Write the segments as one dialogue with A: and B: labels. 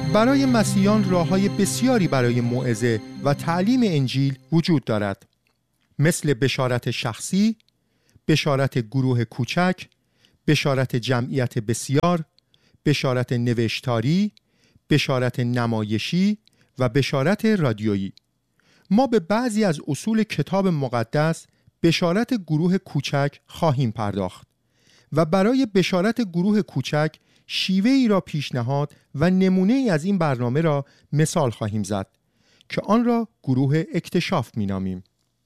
A: برای مسیحیان راه‌های بسیاری برای موعظه و تعلیم انجیل وجود دارد، مثل بشارت شخصی، بشارت گروه کوچک، بشارت جمعیت بسیار، بشارت نوشتاری، بشارت نمایشی و بشارت رادیویی. ما به بعضی از اصول کتاب مقدس بشارت گروه کوچک خواهیم پرداخت و برای بشارت گروه کوچک شیوه‌ای را پیشنهاد و نمونه‌ای از این برنامه را مثال خواهیم زد که آن را گروه اکتشاف می‌نامیم.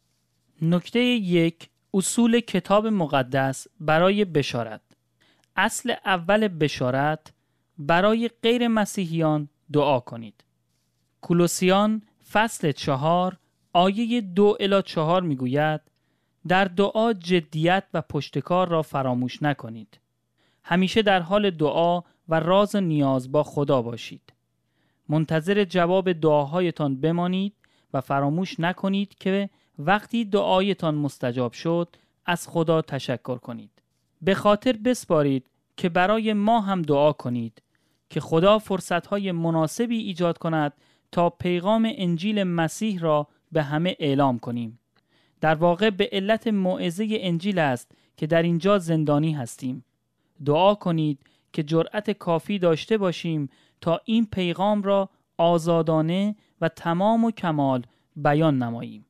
B: نکته 1. اصول کتاب مقدس برای بشارت. اصل اول بشارت: برای غیر مسیحیان دعا کنید. کولوسیان فصل 4 آیه 2 الی 4 میگوید: در دعا جدیت و پشتکار را فراموش نکنید. همیشه در حال دعا و راز و نیاز با خدا باشید. منتظر جواب دعاهایتان بمانید و فراموش نکنید که وقتی دعایتان مستجاب شد از خدا تشکر کنید. به خاطر بسپارید که برای ما هم دعا کنید که خدا فرصتهای مناسبی ایجاد کند تا پیغام انجیل مسیح را به همه اعلام کنیم. در واقع به علت موعظه انجیل است که در اینجا زندانی هستیم. دعا کنید که جرأت کافی داشته باشیم تا این پیغام را آزادانه و تمام و کمال بیان نماییم.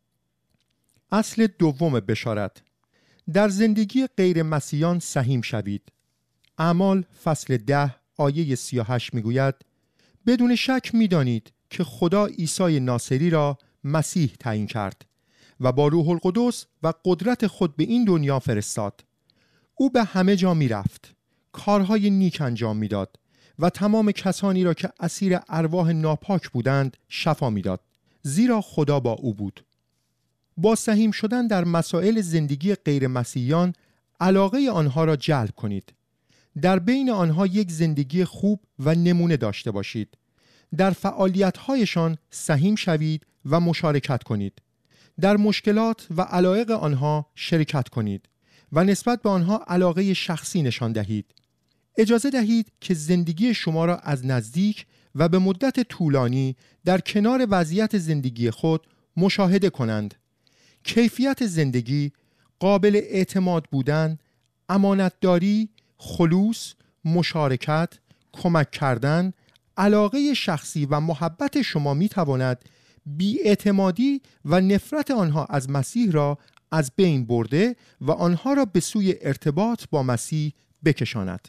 A: اصل دوم بشارت: در زندگی غیر مسیحیان سهیم شوید. اعمال فصل 10 آیه 38 میگوید: بدون شک میدانید که خدا عیسی ناصری را مسیح تعیین کرد و با روح القدس و قدرت خود به این دنیا فرستاد. او به همه جا می رفت، کارهای نیک انجام می داد و تمام کسانی را که اسیر ارواح ناپاک بودند شفا می داد، زیرا خدا با او بود. با سهیم شدن در مسائل زندگی غیر مسیحیان علاقه آنها را جلب کنید. در بین آنها یک زندگی خوب و نمونه داشته باشید. در فعالیت‌هایشان سهیم شوید و مشارکت کنید. در مشکلات و علایق آنها شرکت کنید و نسبت به آنها علاقه شخصی نشان دهید. اجازه دهید که زندگی شما را از نزدیک و به مدت طولانی در کنار وضعیت زندگی خود مشاهده کنند. کیفیت زندگی، قابل اعتماد بودن، امانتداری، خلوص، مشارکت، کمک کردن، علاقه شخصی و محبت شما می تواند بی‌اعتمادی و نفرت آنها از مسیح را از بین برده و آنها را به سوی ارتباط با مسیح بکشاند.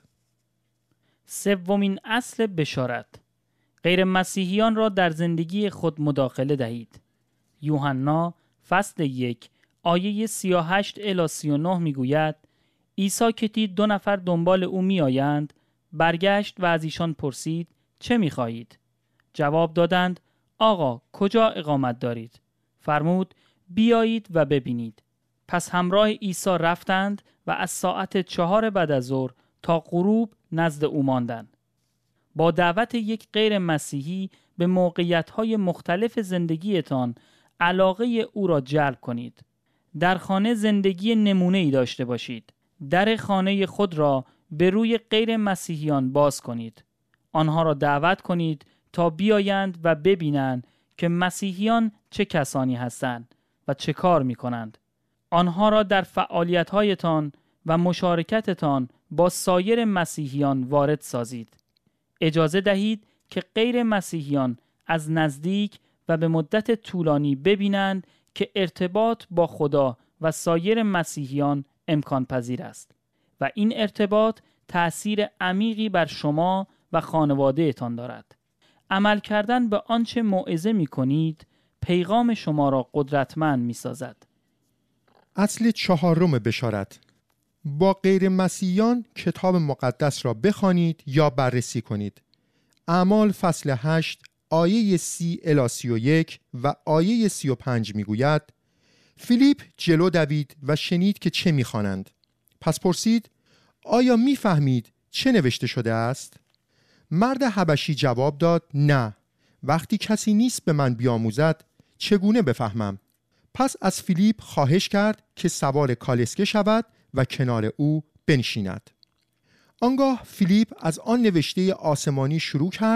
B: سومین اصل بشارت: غیر مسیحیان را در زندگی خود مداخله دهید. یوحنا فصل 1 آیه 38 الی 39 میگوید: عیسی که دید 2 نفر دنبال او می آیند، برگشت و از ایشان پرسید: چه می خواهید؟ جواب دادند: آقا کجا اقامت دارید؟ فرمود: بیایید و ببینید. پس همراه عیسی رفتند و از ساعت 4 بعد از ظهر تا غروب نزد او ماندند. با دعوت یک غیر مسیحی به موقعیت‌های مختلف زندگیتان علاقه او را جلب کنید. در خانه زندگی نمونه‌ای داشته باشید. در خانه خود را به روی غیر مسیحیان باز کنید. آنها را دعوت کنید تا بیایند و ببینند که مسیحیان چه کسانی هستند و چه کار می کنند. آنها را در فعالیت‌هایتان و مشارکتتان با سایر مسیحیان وارد سازید. اجازه دهید که غیر مسیحیان از نزدیک و به مدت طولانی ببینند که ارتباط با خدا و سایر مسیحیان امکان پذیر است و این ارتباط تأثیر عمیقی بر شما و خانواده تان دارد. عمل کردن به آنچه موعظه می کنید پیغام شما را قدرتمند می سازد.
A: اصل چهارم بشارت: با غیر مسیحیان کتاب مقدس را بخوانید یا بررسی کنید. اعمال فصل 8 آیه 30 الی 31 و آیه 35 میگوید: فیلیپ جلو دوید و شنید که چه میخوانند. پس پرسید: آیا میفهمید چه نوشته شده است؟ مرد حبشی جواب داد: نه، وقتی کسی نیست به من بیاموزد چگونه بفهمم؟ پس از فیلیپ خواهش کرد که سوار کالسکه شود و کنار او بنشیند. آنگاه فیلیپ از آن نوشته آسمانی شروع کرد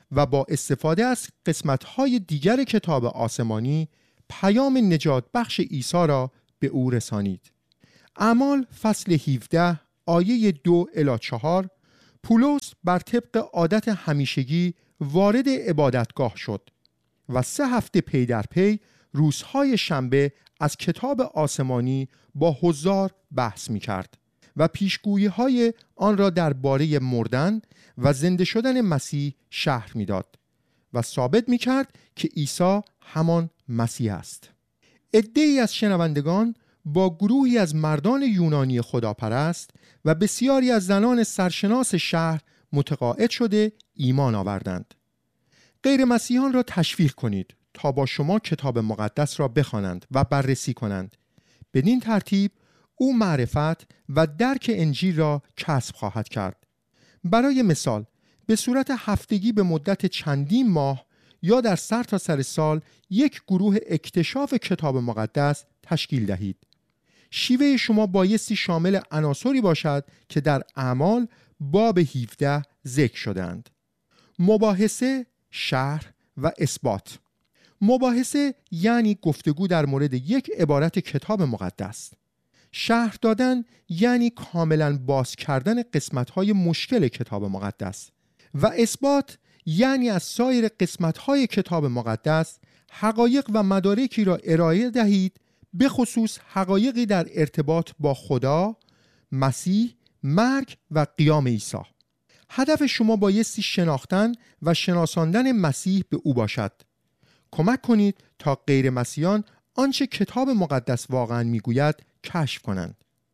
A: و با استفاده از قسمت‌های دیگر کتاب آسمانی پیام نجات بخش عیسی را به او رسانید. اعمال فصل 17 آیه 2 الی 4 پولس بر طبق عادت همیشگی وارد عبادتگاه شد و 3 هفته پی در پی روزهای شنبه از کتاب آسمانی با حضار بحث می کرد و پیشگویی‌های آن را درباره مردن و زنده شدن مسیح شرح می داد و ثابت می کرد که عیسی همان مسیح است. عده‌ای از شنوندگان با گروهی از مردان یونانی خداپرست و بسیاری از زنان سرشناس شهر متقاعد شده ایمان آوردند. غیر مسیحیان را تشویق کنید تا با شما کتاب مقدس را بخوانند و بررسی کنند. بدین ترتیب او معرفت و درک انجیل را کسب خواهد کرد. برای مثال به صورت هفتگی به مدت چندین ماه یا در سرتاسر سال یک گروه اکتشاف کتاب مقدس تشکیل دهید. شیوه شما بایستی شامل عناصری باشد که در اعمال باب 17 ذکر شدند: مباحثه، شرح و اثبات. مباحثه یعنی گفتگو در مورد یک عبارت کتاب مقدس. شرح دادن یعنی کاملا باز کردن قسمت‌های مشکل کتاب مقدس و اثبات یعنی از سایر قسمت‌های کتاب مقدس حقایق و مدارکی را ارائه دهید، به خصوص حقایقی در ارتباط با خدا، مسیح، مرگ و قیام عیسی. هدف شما بایستی شناختن و شناساندن مسیح به او باشد. کمک کنید تا غیر مسیحیان آنچه کتاب مقدس واقعا میگوید کشف کنند.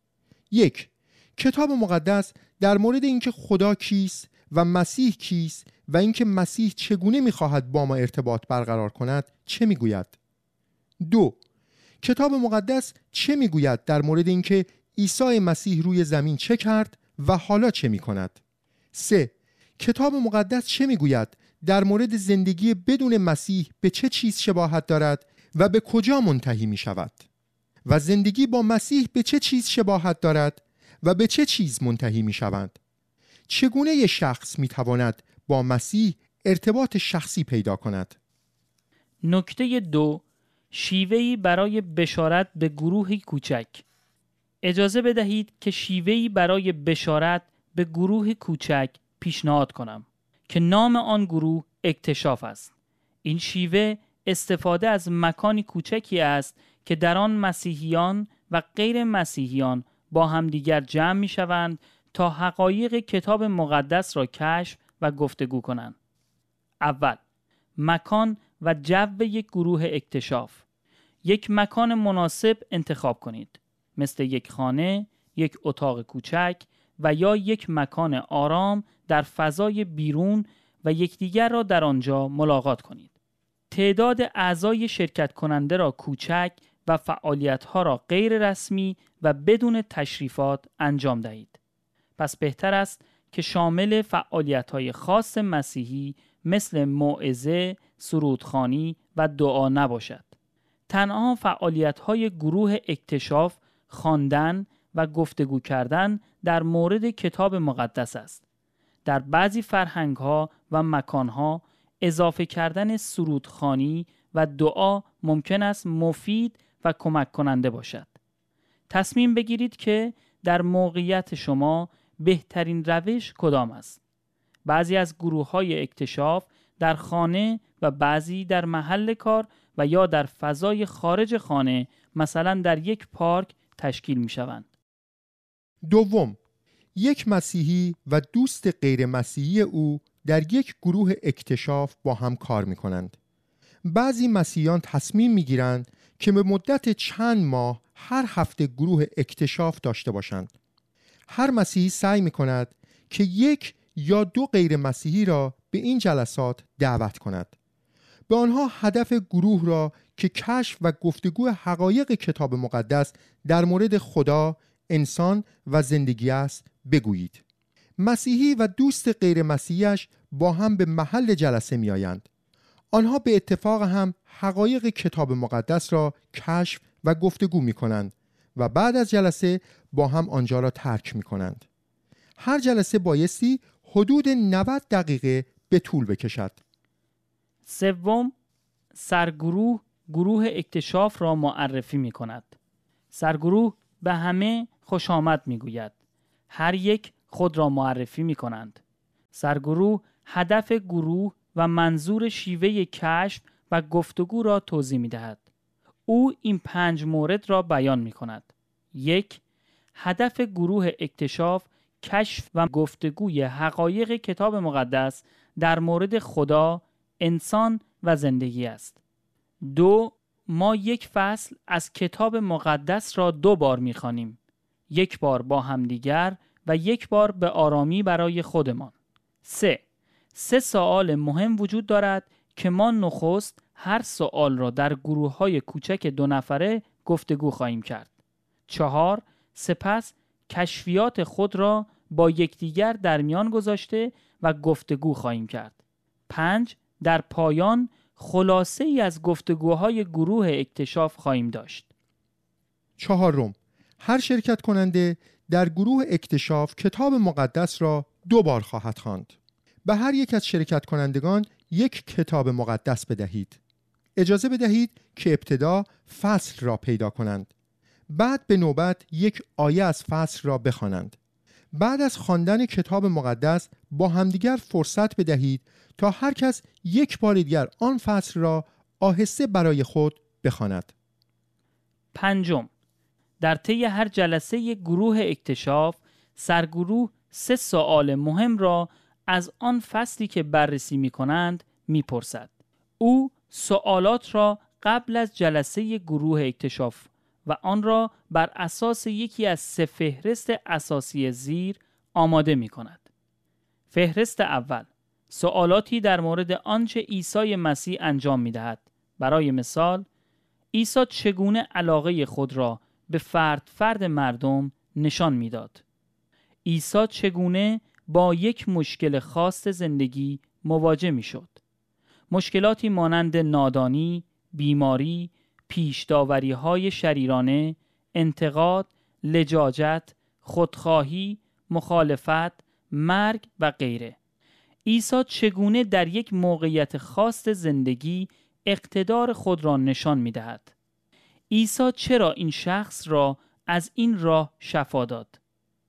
A: 1. کتاب مقدس در مورد اینکه خدا کیست و مسیح کیست و اینکه مسیح چگونه میخواهد با ما ارتباط برقرار کند چه میگوید؟ 2. کتاب مقدس چه میگوید در مورد اینکه عیسی مسیح روی زمین چه کرد و حالا چه میکند؟ 3. کتاب مقدس چه میگوید در مورد زندگی بدون مسیح به چه چیز شباهت دارد و به کجا منتهی می شود؟ و زندگی با مسیح به چه چیز شباهت دارد و به چه چیز منتهی می شوند؟ چگونه یک شخص می تواند با مسیح ارتباط شخصی پیدا کند؟
B: نکته 2. شیوهی برای بشارت به گروهی کوچک. اجازه بدهید که شیوهی برای بشارت به گروه کوچک پیشنهاد کنم که نام آن گروه اکتشاف است. این شیوه استفاده از مکانی کوچکی است که در آن مسیحیان و غیر مسیحیان با همدیگر جمع می شوند تا حقایق کتاب مقدس را کشف و گفتگو کنند. اول، مکان و جو یک گروه اکتشاف. یک مکان مناسب انتخاب کنید، مثل یک خانه، یک اتاق کوچک و یا یک مکان آرام در فضای بیرون و یکدیگر را در آنجا ملاقات کنید. تعداد اعضای شرکت کننده را کوچک و فعالیت‌ها را غیر رسمی و بدون تشریفات انجام دهید. پس بهتر است که شامل فعالیت‌های خاص مسیحی مثل موعظه، سرودخوانی و دعا نباشد. تنها فعالیت‌های گروه اکتشاف خواندن و گفتگو کردن در مورد کتاب مقدس است. در بعضی فرهنگ‌ها و مکان‌ها اضافه کردن سرودخوانی و دعا ممکن است مفید و کمک کننده باشد. تصمیم بگیرید که در موقعیت شما بهترین روش کدام است. بعضی از گروه‌های اکتشاف در خانه و بعضی در محل کار و یا در فضای خارج خانه، مثلا در یک پارک تشکیل می شوند.
A: دوم، یک مسیحی و دوست غیر مسیحی او در یک گروه اکتشاف با هم کار می کنند. بعضی مسیحیان تصمیم می گیرند که به مدت چند ماه هر هفته گروه اکتشاف داشته باشند. هر مسیحی سعی می کند که یک یا دو غیر مسیحی را به این جلسات دعوت کند. به آنها هدف گروه را که کشف و گفتگو حقایق کتاب مقدس در مورد خدا، انسان و زندگی است بگویید. مسیحی و دوست غیر مسیحیش با هم به محل جلسه می آیند. آنها به اتفاق هم حقایق کتاب مقدس را کشف و گفتگو می کنند و بعد از جلسه با هم آنجا را ترک می کنند. هر جلسه بایستی حدود 90 دقیقه به طول بکشد.
B: سوم، سرگروه گروه اکتشاف را معرفی می کند. سرگروه به همه خوش آمد می گوید. هر یک خود را معرفی می کنند. سرگروه هدف گروه و منظور شیوه کشف و گفتگو را توضیح می دهد. او این 5 مورد را بیان می کند. 1. هدف گروه اکتشاف کشف و گفتگوی حقایق کتاب مقدس در مورد خدا، انسان و زندگی است. 2. ما یک فصل از کتاب مقدس را 2 بار می خوانیم. 1 بار با همدیگر و 1 بار به آرامی برای خودمان. 3 سوال مهم وجود دارد که ما نخست هر سوال را در گروه‌های کوچک 2 نفره گفتگو خواهیم کرد. 4 سپس کشفیات خود را با یکدیگر در میان گذاشته و گفتگو خواهیم کرد. 5 در پایان خلاصه ای از گفتگوهای گروه اکتشاف خواهیم داشت.
A: 4. هر شرکت کننده در گروه اکتشاف کتاب مقدس را 2 بار خواهد خواند. به هر یک از شرکت کنندگان 1 کتاب مقدس بدهید. اجازه بدهید که ابتدا فصل را پیدا کنند. بعد به نوبت 1 آیه از فصل را بخوانند. بعد از خواندن کتاب مقدس با همدیگر فرصت بدهید تا هر کس 1 بار دیگر آن فصل را آهسته برای خود بخواند.
B: 5. در طی هر جلسه گروه اکتشاف سرگروه 3 سوال مهم را از آن فصلی که بررسی می کنند می پرسد. او سوالات را قبل از جلسه گروه اکتشاف و آن را بر اساس یکی از 3 فهرست اساسی زیر آماده می کند. فهرست اول، سوالاتی در مورد آنچه عیسی مسیح انجام می دهد. برای مثال، عیسی چگونه علاقه خود را به فرد مردم نشان می داد؟ عیسی چگونه با یک مشکل خاص زندگی مواجه می شد؟ مشکلاتی مانند نادانی، بیماری، پیش‌داوری‌های شریرانه، انتقاد، لجاجت، خودخواهی، مخالفت، مرگ و غیره. عیسی چگونه در یک موقعیت خاص زندگی اقتدار خود را نشان می دهد؟ عیسی چرا این شخص را از این راه شفا داد؟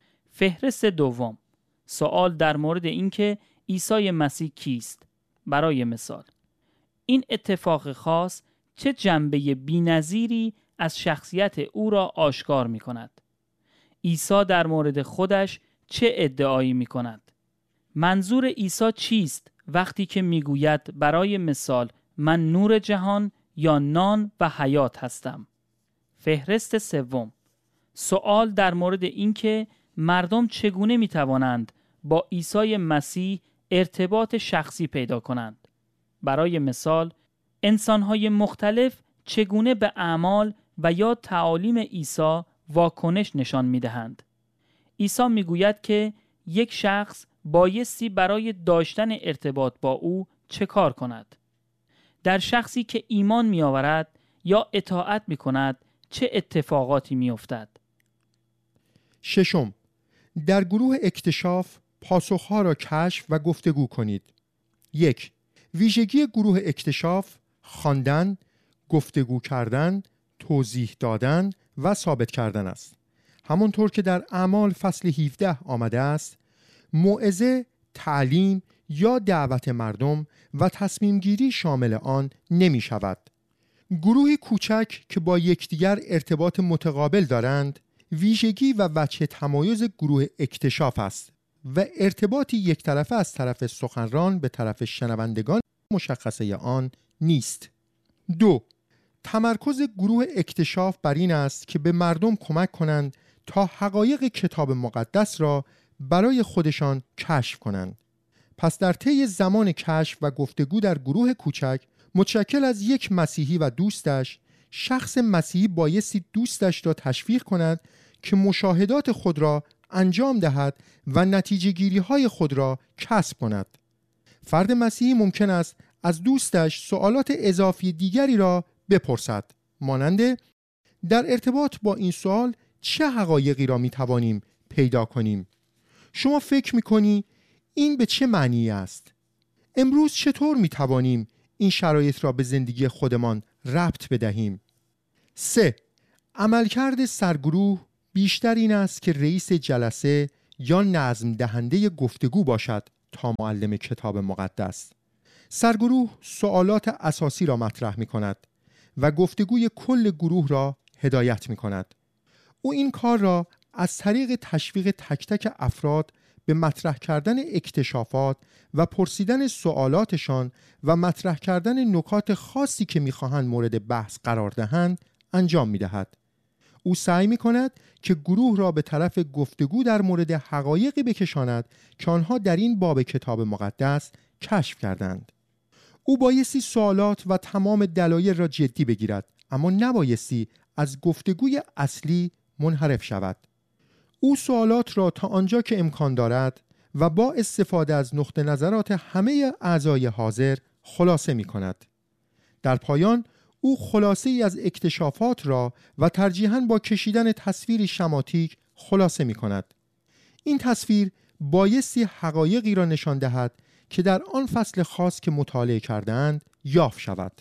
B: فهرست دوم، سوال در مورد اینکه عیسی مسیح کیست؟ برای مثال، این اتفاق خاص چه جنبه بی‌نظیری از شخصیت او را آشکار می کند؟ عیسی در مورد خودش چه ادعایی می کند؟ منظور عیسی چیست وقتی که می گوید برای مثال من نور جهان یا نان و حیات هستم؟ فهرست سوم، سوال در مورد اینکه مردم چگونه می توانند با عیسی مسیح ارتباط شخصی پیدا کنند. برای مثال، انسان‌های مختلف چگونه به اعمال و یا تعالیم عیسی واکنش نشان می‌دهند. عیسی می‌گوید که یک شخص بایستی برای داشتن ارتباط با او چه کار کند؟ در شخصی که ایمان می‌آورد یا اطاعت می‌کند چه اتفاقاتی می‌افتد؟
A: 6. در گروه اکتشاف پاسخها را کشف و گفتگو کنید. 1. ویژگی گروه اکتشاف خواندن، گفتگو کردن، توضیح دادن و ثابت کردن است. همانطور که در اعمال فصل 17 آمده است، موعظه، تعلیم یا دعوت مردم و تصمیم گیری شامل آن نمی شود. گروهی کوچک که با یکدیگر ارتباط متقابل دارند، ویژگی و وجه تمایز گروه اکتشاف است و ارتباطی یک طرفه از طرف سخنران به طرف شنوندگان مشخصه آن نیست. 2. تمرکز گروه اکتشاف بر این است که به مردم کمک کنند تا حقایق کتاب مقدس را برای خودشان کشف کنند. پس در طی زمان کشف و گفتگو در گروه کوچک متشکل از یک مسیحی و دوستش، شخص مسیحی بایستی دوستش را تشویق کند که مشاهدات خود را انجام دهد و نتیجه گیری های خود را کسب کند. فرد مسیحی ممکن است از دوستش سوالات اضافی دیگری را بپرسد، مانند در ارتباط با این سوال چه حقایقی را می توانیم پیدا کنیم؟ شما فکر می کنی این به چه معنی است؟ امروز چطور می توانیم این شرایط را به زندگی خودمان ربط بدهیم. 3. عملکرد سرگروه بیشتر این است که رئیس جلسه یا نظم دهنده گفتگو باشد تا معلم کتاب مقدس. سرگروه سوالات اساسی را مطرح می کند و گفتگوی کل گروه را هدایت می کند. او این کار را از طریق تشویق تک تک افراد به مطرح کردن اکتشافات و پرسیدن سوالاتشان و مطرح کردن نکات خاصی که می‌خواهند مورد بحث قرار دهند انجام می‌دهد. او سعی می‌کند که گروه را به طرف گفتگو در مورد حقایقی بکشاند که آنها در این باب کتاب مقدس کشف کردند. او بایستی سوالات و تمام دلایل را جدی بگیرد، اما نبایستی از گفتگوی اصلی منحرف شود. او سوالات را تا آنجا که امکان دارد و با استفاده از نقطه نظرات همه اعضای حاضر خلاصه می کند. در پایان او خلاصه ای از اکتشافات را و ترجیحاً با کشیدن تصویری شماتیک خلاصه می کند. این تصویر بایستی حقایقی را نشان دهد که در آن فصل خاص که مطالعه کردند یافت شود.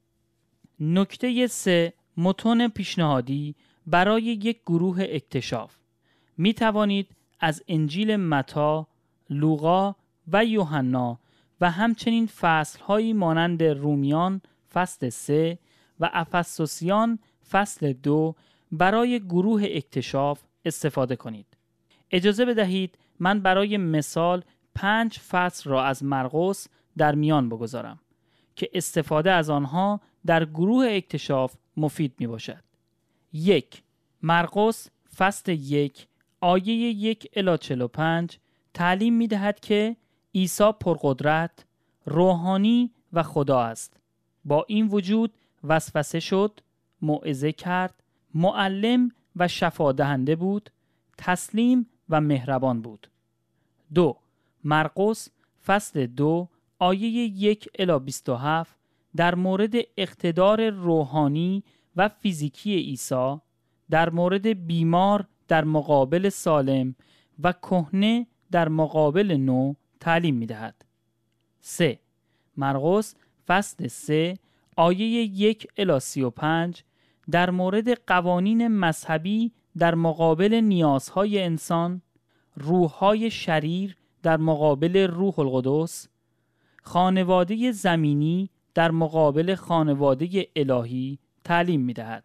B: نکته 3. متن پیشنهادی برای یک گروه اکتشاف. می توانید از انجیل متی، لوقا و یوحنا و همچنین فصل‌هایی مانند رومیان فصل 3 و افسوسیان فصل 2 برای گروه اکتشاف استفاده کنید. اجازه بدهید من برای مثال 5 فصل را از مرقس در میان بگذارم که استفاده از آنها در گروه اکتشاف مفید می باشد. 1. مرقس فصل 1 آیه 1 الی 45 تعلیم می دهد که عیسی پرقدرت، روحانی و خدا است. با این وجود وسوسه شد، موعظه کرد، معلم و شفا دهنده بود، تسلیم و مهربان بود. 2. مرقس فصل 2 آیه 1 الی 27 در مورد اقتدار روحانی و فیزیکی عیسی، در مورد بیمار در مقابل سالم و کهنه در مقابل نو تعلیم می دهد. 3. مرقس فصل 3 آیه 1 الی 35 در مورد قوانین مذهبی در مقابل نیازهای انسان، روح‌های شریر در مقابل روح القدس، خانواده زمینی در مقابل خانواده الهی تعلیم می دهد.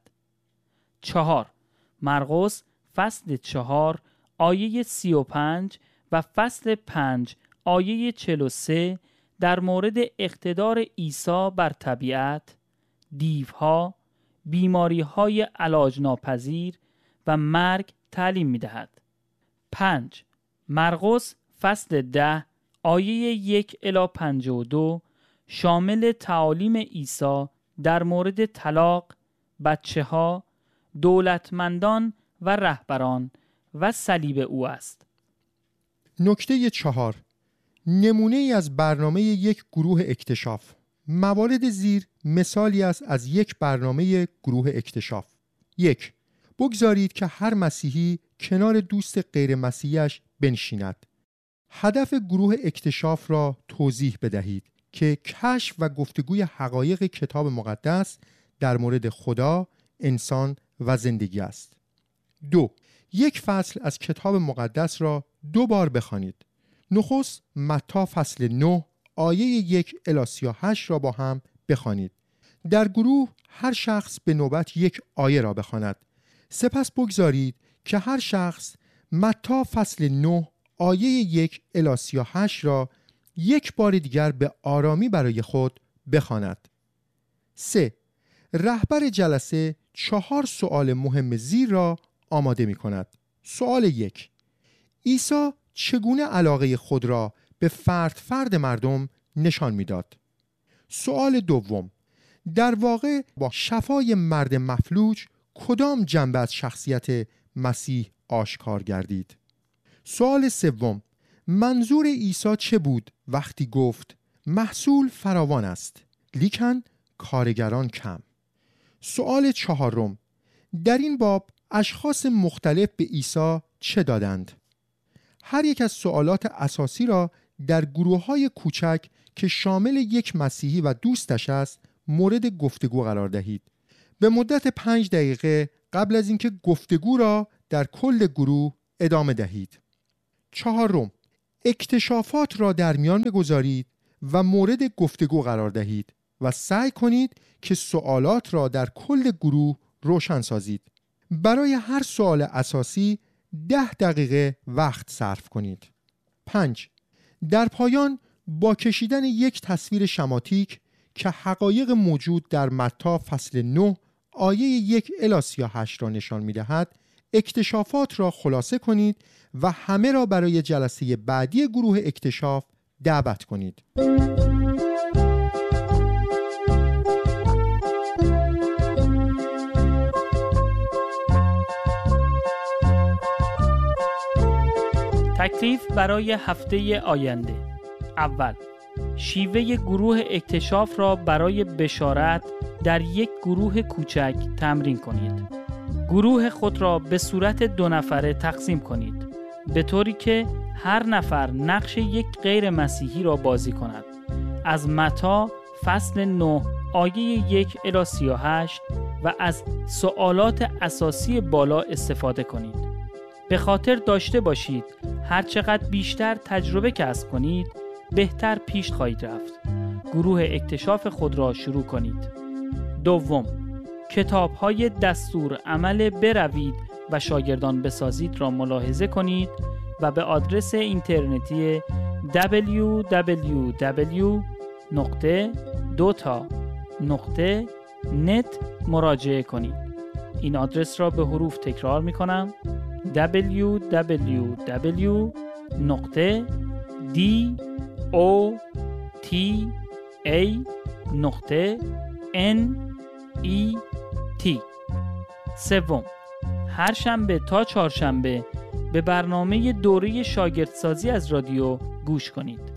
B: 4. مرقس فصل 4 آیه 35 و فصل 5 آیه 43 در مورد اقتدار عیسی بر طبیعت، دیوها، بیماری‌های علاج ناپذیر و مرگ تعلیم می‌دهد. 5. مرقس فصل 10 آیه 1 الی 52 شامل تعالیم عیسی در مورد طلاق، بچه‌ها، دولتمندان و رهبران و صلیب او است.
A: نکته 4. نمونه ای از برنامه یک گروه اکتشاف. موارد زیر مثالی است از یک برنامه گروه اکتشاف. 1. بگذارید که هر مسیحی کنار دوست غیر مسیحیش بنشیند. هدف گروه اکتشاف را توضیح بدهید که کشف و گفتگوی حقایق کتاب مقدس در مورد خدا، انسان و زندگی است. 2. یک فصل از کتاب مقدس را 2 بار بخوانید. نخست متی فصل 9 آیه 1 الی 38 را با هم بخوانید. در گروه هر شخص به نوبت یک آیه را بخواند. سپس بگذارید که هر شخص متی فصل 9 آیه 1 الی 38 را یک بار دیگر به آرامی برای خود بخواند. 3. رهبر جلسه 4 سوال مهم زیر را آماده می کند. سوال 1. عیسی چگونه علاقه خود را به فرد مردم نشان می داد؟ سوال 2. در واقع با شفای مرد مفلوج کدام جنبه از شخصیت مسیح آشکار گردید؟ سوال 3. منظور عیسی چه بود وقتی گفت محصول فراوان است لیکن کارگران کم؟ سوال 4. در این باب اشخاص مختلف به عیسی چه دادند؟ هر یک از سوالات اساسی را در گروه‌های کوچک که شامل یک مسیحی و دوستش است مورد گفتگو قرار دهید. به مدت 5 دقیقه قبل از اینکه گفتگو را در کل گروه ادامه دهید. 4. اکتشافات را در میان بگذارید و مورد گفتگو قرار دهید و سعی کنید که سوالات را در کل گروه روشن سازید. برای هر سوال اساسی 10 دقیقه وقت صرف کنید. 5. در پایان با کشیدن یک تصویر شماتیک که حقایق موجود در متی فصل 9 آیه 1 الی 38 را نشان می‌دهد، اکتشافات را خلاصه کنید و همه را برای جلسه بعدی گروه اکتشاف دعوت کنید.
B: تکلیف برای هفته آینده. اول، شیوه گروه اکتشاف را برای بشارت در یک گروه کوچک تمرین کنید. گروه خود را به صورت 2 نفره تقسیم کنید، به طوری که هر نفر نقش یک غیر مسیحی را بازی کند. از متی فصل 9 آیه 1 الی 38 و از سوالات اساسی بالا استفاده کنید. به خاطر داشته باشید هر چقدر بیشتر تجربه کسب کنید بهتر پیش خواهید رفت. گروه اکتشاف خود را شروع کنید. 2. کتاب‌های دستور عمل بروید و شاگردان بسازید را ملاحظه کنید و به آدرس اینترنتی www.dota.net مراجعه کنید. این آدرس را به حروف تکرار می کنم: www.dota.net. 3. هر شنبه تا چهارشنبه به برنامه دوره شاگردسازی از رادیو گوش کنید.